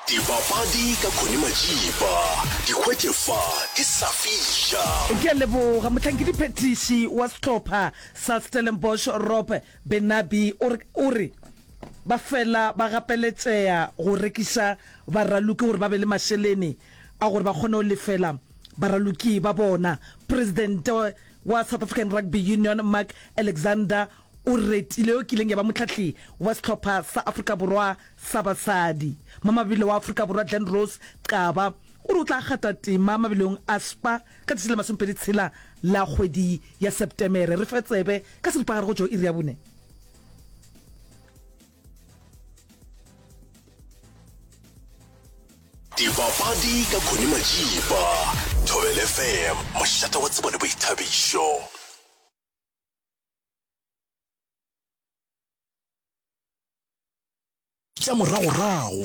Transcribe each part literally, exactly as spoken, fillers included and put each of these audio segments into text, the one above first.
Dipapadi ka Connie Majiba, dikgwetlefa di sa fisha. Ke leboga motlhankedi phetiši wa setlhopha sa Stellenbosch Rob Benabi o re ba fela ba gapeletšea go rekiša baraloki gore ba be le mašelene a gore ba kgone go lefela baraloki ba bona. President wa South African Rugby Union Mark Alexander o retile o kileng ya ba motlhatlhi wa setlhopha sa Afrika Borwa sa basadi. Mamabile wa Afrika Borwa Glen Rose Kaba o re o tla gata tema mabilong a spa ka tsela masompedi tshela la kgwedi ya September. Re fetsebe ka seripagare go jo iri ya bone. Dipapadi ka Connie Majiba, Thobela F M, mošata wa tsebo le boithabišo. Tša moragorago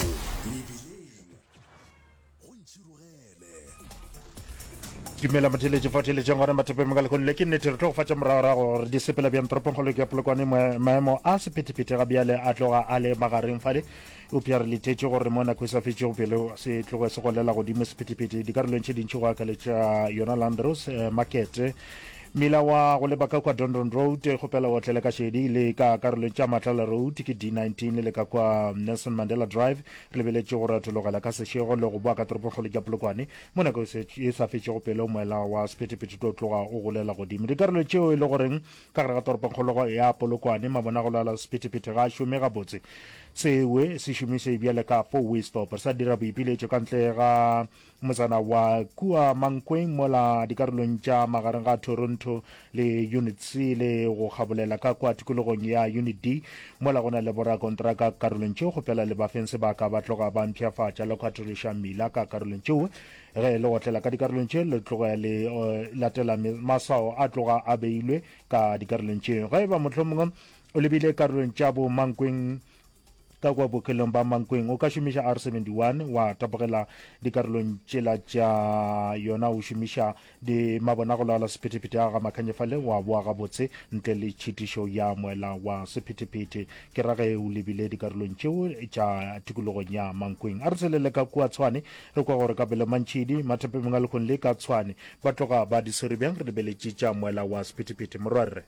Kimela matheletse fatheletse ngwana mathape mangale go le ke nnete re tlo go fatša moragorago gore di sepela bjang toropong go le ke polokwane maemo a sephethephethe ga bjale a tloga a le magareng fale o pia re letetse gore mo nako e sa fetšego pele se tlogo se golela godimo sephethephethe dikarolong tše dintši go akaletša yona Landros market mila wa go lebaka kwa Dondon Road go pela o tlele ka shedi le ka karolong tša Matlala Road ke D nineteen le ka kwa Nelson Mandela Drive re lebeletse gore thologela ka sešego le go boa ka toropong go le ka polokwane mo nako e sa fetšego pele o moela wa sephethephethe tlo tloga o golela godimo dikarolo tšeo e le goreng ka gare ga toropong kgolo ya polokwane mabona go lala sephethephethe ga šome gabotse sewe se šomiše bjale ka four way stop sa dira boipiletšo ka ntle ga motsana wa kua Mankweng mola dikarolong tša magareng ga Toronto le Unit C le go gabolela ka kwa tikologong ya Unit D mola go na le bora kontraka karolong tšeo go pela le bafense ba ka ba tloga ba mpšhafatša le kgatoliša mmila ka karolong tšeo ge le go tlela ka dikarolong tšeo le tloga le latela maswao a tloga a beilwe ka dikarolong tšeo ge ba mohlomongwe o lebile karolong tša bo Mankweng ka kwa bokelong ba Mankweng o ka šomiša R seventy-one wa tapogela dikarolong tšela tša yona o šomiša di mabona go laola sephethephethe a ga makhanyefale wa boa gabotse ntle le tšhitišo ya moela wa sephethephethe ke ra ge o lebile dikarolong tšeo tša tikologong ya Mankweng a re tselele ka kua Tshwane re kwa gore ka pele mantšhidi mathepe mengwe lekgong le ka Tshwane ba tloga ba disere bjang re lebeletše tša moela wa sephethephethe morwarre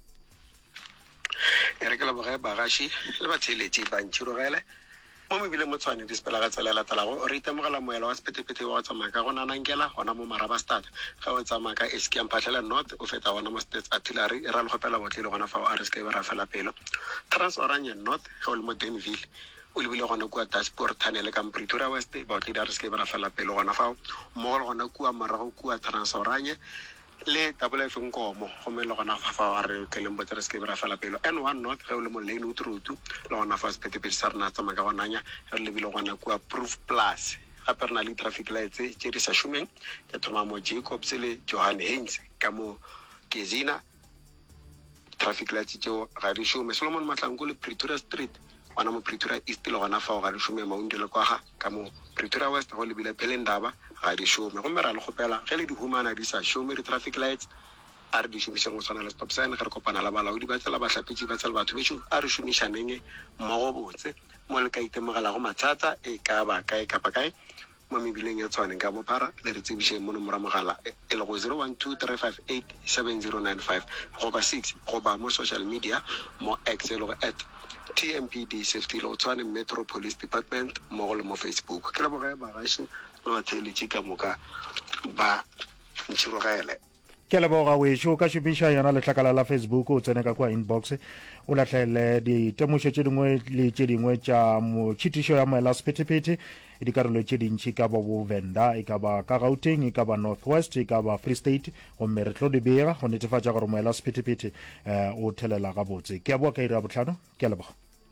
e re ke leboge bagaši le batheletši bantši rogele mo mebile mo Tshwane di sepela ga tsela latelago re itemogela moela wa sephethephethe wa go tsamaya ka go nanankela gona mo Maraba Stad ga o tsamaya ka S K Mphatlhela North o feta gona mo States Artillery e ra le gopela botlile gona fa o R S K ba ra fela pelo Transoranye North ga o le mo Denville o lebile gona kua Dashboard Tunnel ka Pretoria West ba otlile R S K ba ra fela pelo gona fa mo gona kua morago kua Transoranye le double F Nkomo go me le gona fa fa re ke le mbotsere se ke bra fela pelo N one North ge o le mo lane o trutu le gona fa sephethephethe sa rena tsa maka gonanya re le bile gona kwa Proof Plus gape re na le traffic lights tše di sa šomeng ke thoma mo Jacobs le Johan Haynes ka mo Kezina traffic lights tšeo ga di šome Solomon Mahlangu le Pretoria Street gona mo Pretoria East le gona fa ga di šome Maundi le kwa ga ka mo Pretoria West go le bile Pelendaba ga di šome go mera le gopela ge le di humana di sa šome di traffic lights a re di šomišeng go tshwana le stop sign ge re kopana la balaodi ba tsela bahlapetši ba tsela batho bešo a re šomišaneng mmogo botse mo le ka itemogelago mathata e ka ba kae kapa kae mo mebileng ya Tshwane ka bophara le re tsebišeng mo nomoro mogala e le go zero one two three five eight seven zero nine five goba six goba mo social media mo X e le go at T M P D Safety lo Tshwane Metro Police Department mo le mo Facebook ke le boga bagaši le batheletši ka moka ba ntšhirogele ke leboga wešo o ka šomiša yona letlakala la Facebook o tsene ka kwa inbox o latlhele ditemošo tše dingwe le tše dingwe tša motšhitišo ya moela sephethephethe dikarolo tše dintši ka ba bo Venda e ka ba ka Gauteng e ka ba North West e ka ba Free State gomme re tlo di bega go netefatša gore moela sephethephethe o thelela gabotse ke a boa ka iri ya bohlano ke a leboga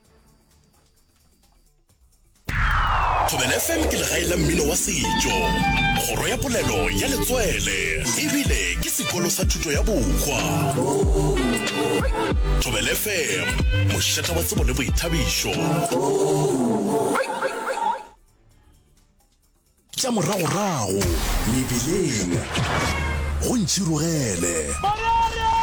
Thobela F M ke legae la mmino wa setšo kgoro ya polelo ya letswele ebile ke sekolo sa thuto ya bokgwa Thobela F M mošata wa tsebo le boithabišo tša moragorago mebileng go ntšhirogele